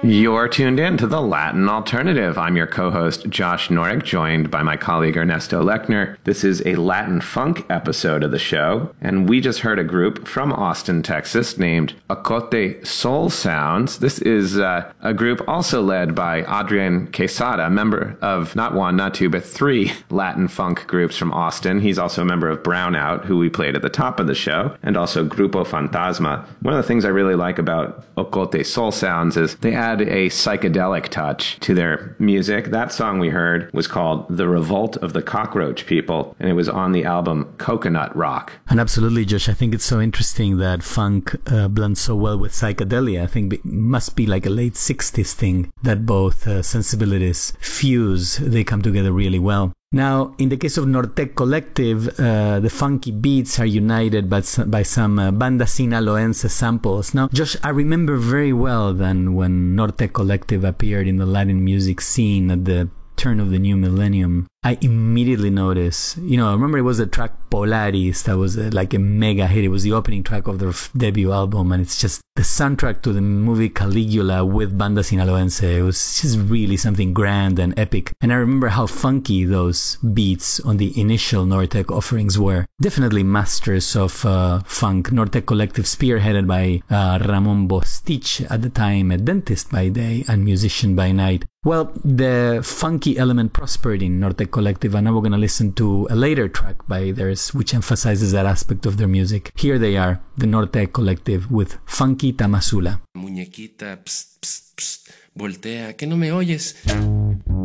You're tuned in to The Latin Alternative. I'm your co-host, Josh Norick, joined by my colleague Ernesto Lechner. This is a Latin funk episode of the show, and we just heard a group from Austin, Texas, named Ocote Soul Sounds. This is a group also led by Adrian Quesada, member of not one, not two, but three Latin funk groups from Austin. He's also a member of Brownout, who we played at the top of the show, and also Grupo Fantasma. One of the things I really like about Ocote Soul Sounds is they add a psychedelic touch to their music. That song we heard was called The Revolt of the Cockroach People, and it was on the album Coconut Rock. And absolutely, Josh, I think it's so interesting that funk blends so well with psychedelia. I think it must be like a late 60s thing that both sensibilities fuse. They come together really well. Now, in the case of Nortec Collective, the funky beats are united by some banda sinaloense samples. Now, Josh, I remember very well then when Nortec Collective appeared in the Latin music scene at the turn of the new millennium. I immediately noticed, I remember it was the track Polaris that was like a mega hit. It was the opening track of their debut album, and it's just the soundtrack to the movie Caligula with Banda Sinaloense. It was just really something grand and epic. And I remember how funky those beats on the initial Nortec offerings were. Definitely masters of funk. Nortec Collective spearheaded by Ramon Bostich, at the time a dentist by day and musician by night. Well, the funky element prospered in Nortec Collective, and now we're going to listen to a later track by theirs which emphasizes that aspect of their music. Here they are, the Nortec Collective with Funky Tamazula. Muñequita, psst, psst, psst, voltea, que no me oyes.